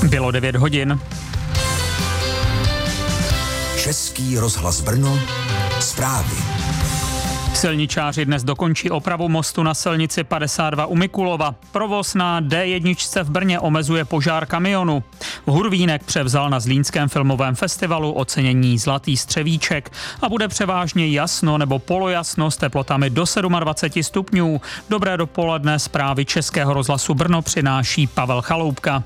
Bylo 9 hodin. Český rozhlas Brno, zprávy. Silničáři dnes dokončí opravu mostu na silnici 52 u Mikulova. Provoz na D1 v Brně omezuje požár kamionu. Hurvínek převzal na Zlínském filmovém festivalu ocenění Zlatý střevíček a bude převážně jasno nebo polojasno s teplotami do 27 stupňů. Dobré dopoledne, zprávy Českého rozhlasu Brno přináší Pavel Chaloupka.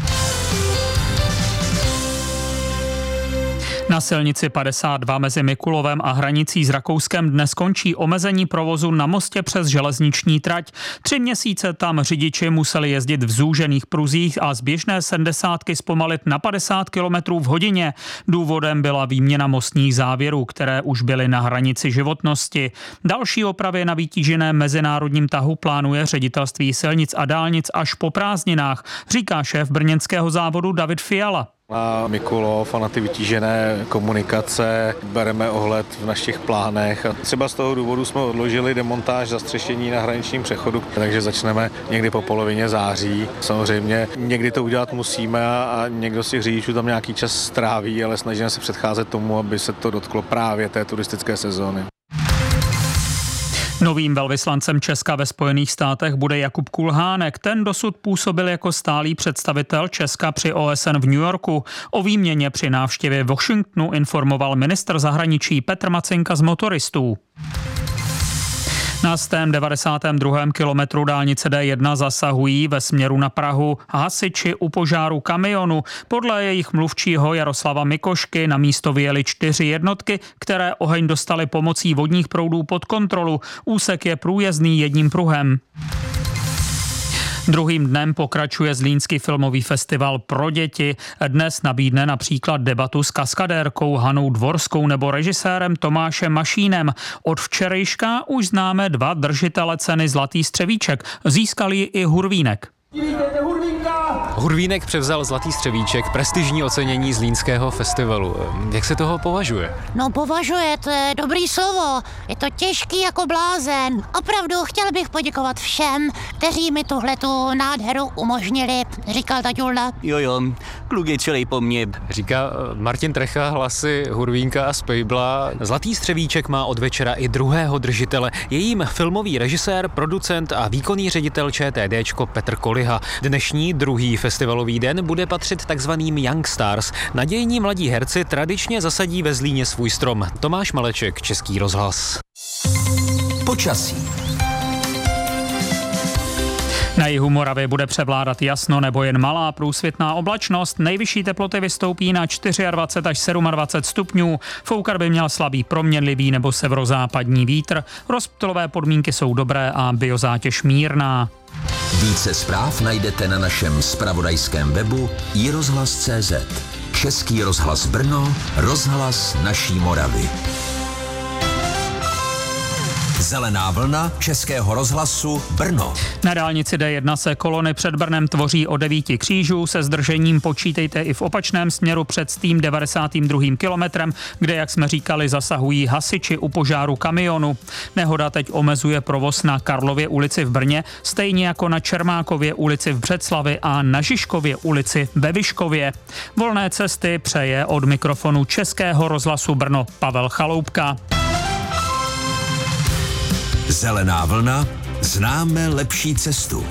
Na silnici 52 mezi Mikulovem a hranicí s Rakouskem dnes končí omezení provozu na mostě přes železniční trať. 3 měsíce tam řidiči museli jezdit v zúžených pruzích a z běžné 70 zpomalit na 50 km v hodině. Důvodem byla výměna mostních závěrů, které už byly na hranici životnosti. Další opravy na vytíženém mezinárodním tahu plánuje Ředitelství silnic a dálnic až po prázdninách, říká šéf brněnského závodu David Fiala. Na Mikulov a na ty vytížené komunikace bereme ohled v našich plánech a třeba z toho důvodu jsme odložili demontáž zastřešení na hraničním přechodu, takže začneme někdy po polovině září. Samozřejmě někdy to udělat musíme a někdo z těch řidičů tam nějaký čas stráví, ale snažíme se předcházet tomu, aby se to dotklo právě té turistické sezóny. Novým velvyslancem Česka ve Spojených státech bude Jakub Kulhánek. Ten dosud působil jako stálý představitel Česka při OSN v New Yorku. O výměně při návštěvě Washingtonu informoval ministr zahraničí Petr Macinka z Motoristů. Na 192. kilometru dálnice D1 zasahují ve směru na Prahu hasiči u požáru kamionu. Podle jejich mluvčího Jaroslava Mikošky na místo vyjeli 4 jednotky, které oheň dostaly pomocí vodních proudů pod kontrolu. Úsek je průjezdný jedním pruhem. Druhým dnem pokračuje Zlínský filmový festival pro děti. Dnes nabídne například debatu s kaskadérkou Hanou Dvorskou nebo režisérem Tomášem Mašínem. Od včerejška už známe 2 držitele ceny Zlatý střevíček. Získal ji i Hurvínek. Hurvínek převzal Zlatý střevíček, prestižní ocenění Zlínského festivalu. Jak se toho považuje? No považuje, to je dobrý slovo. Je to těžký jako blázen. Opravdu chtěl bych poděkovat všem, kteří mi tuhletu nádheru umožnili, říkal taťulda. Jo, kluk je celý po mně. Říká Martin Trecha, hlasy Hurvínka a Spejbla. Zlatý střevíček má od večera i druhého držitele. Je jím filmový režisér, producent a výkonný ředitel ČTDčko Petr Koliha. Dnešní druhý festivalový den bude patřit takzvaným Young Stars. Nadějní mladí herci tradičně zasadí ve Zlíně svůj strom. Tomáš Maleček, Český rozhlas. Počasí. Na jihu Moravy bude převládat jasno nebo jen malá průsvitná oblačnost. Nejvyšší teploty vystoupí na 24 až 27 stupňů. Foukat by měl slabý proměnlivý nebo severozápadní vítr. Rozptylové podmínky jsou dobré a biozátěž mírná. Více zpráv najdete na našem zpravodajském webu iRozhlas.cz. Český rozhlas Brno, rozhlas naší Moravy. Zelená vlna Českého rozhlasu Brno. Na dálnici D1 se kolony před Brnem tvoří o 9 křížů. Se zdržením počítejte i v opačném směru před tím 92. kilometrem, kde, jak jsme říkali, zasahují hasiči u požáru kamionu. Nehoda teď omezuje provoz na Karlově ulici v Brně, stejně jako na Čermákově ulici v Břeclavi a na Žižkově ulici ve Vyškově. Volné cesty přeje od mikrofonu Českého rozhlasu Brno Pavel Chaloupka. Zelená vlna, známe lepší cestu.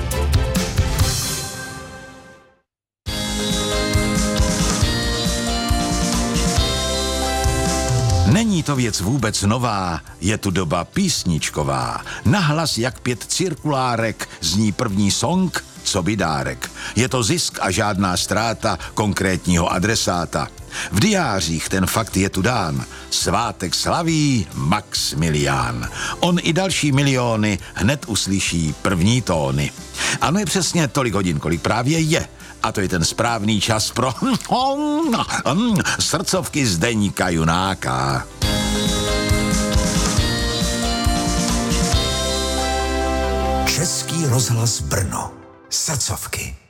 Není to věc vůbec nová, je tu doba písničková. Nahlas jak 5 cirkulárek zní první song, co by dárek. Je to zisk a žádná ztráta konkrétního adresáta. V diářích ten fakt je tu dán. Svátek slaví Maxmilián. On i další miliony hned uslyší první tóny. Ano, je přesně tolik hodin, kolik právě je. A to je ten správný čas pro srdcovky Zdeňka Junáka. Český rozhlas Brno. Srdcovky.